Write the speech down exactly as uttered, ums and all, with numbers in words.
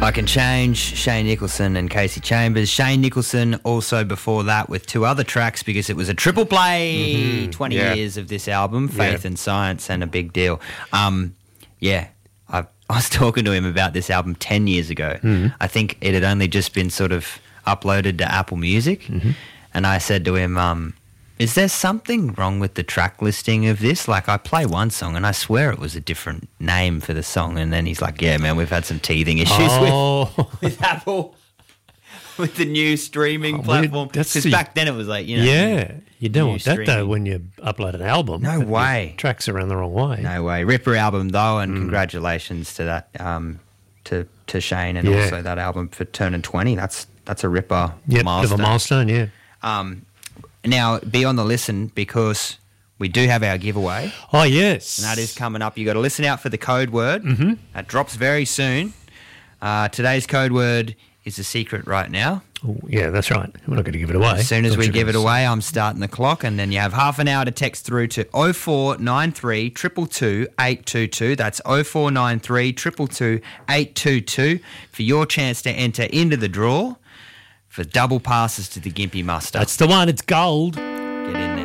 I Can Change, Shane Nicholson and Casey Chambers. Shane Nicholson also before that with two other tracks because it was a triple play, Mm-hmm. twenty Yeah. years of this album, Faith Yeah. and Science, and a big deal. Um, yeah, I, I was talking to him about this album ten years ago. Mm-hmm. I think it had only just been sort of uploaded to Apple Music, Mm-hmm. and I said to him, um, is there something wrong with the track listing of this? Like, I play one song and I swear it was a different name for the song. And then he's like, yeah, man, we've had some teething issues Oh, with, with Apple, with the new streaming Oh, platform. that's Because the- back then it was like, you know. yeah. You don't new want that, though, streaming. when you upload an album. No But the way. Tracks around the wrong way. No way. Ripper album, though, Mm. and congratulations to that, um, to, to Shane and Yeah. also that album for turning twenty. That's that's a Ripper Yep, bit of milestone. a milestone, yeah. Um, now, be on the listen because we do have our giveaway. Oh, yes. And that is coming up. You got to listen out for the code word. Mm-hmm. That drops very soon. Uh, today's code word is a secret right now. Oh, yeah, that's right. We're not going to give it away. As soon as Thought we you give were it gonna away, I'm starting the clock, and then you have half an hour to text through to oh four nine three, two two two, eight two two. That's oh four nine three, two two two, eight two two for your chance to enter into the draw for double passes to the Gympie Muster. That's the one. It's gold. Get in there.